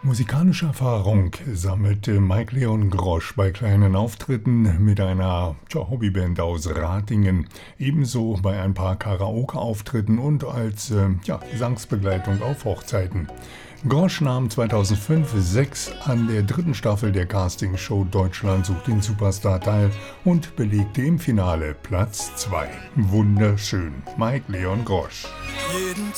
Musikalische Erfahrung sammelte Mike Leon Grosch bei kleinen Auftritten mit einer Hobbyband aus Ratingen, ebenso bei ein paar Karaoke-Auftritten und als Gesangsbegleitung auf Hochzeiten. Grosch nahm 2005/06 an der dritten Staffel der Castingshow Deutschland sucht den Superstar teil und belegte im Finale Platz 2. Wunderschön, Mike Leon Grosch.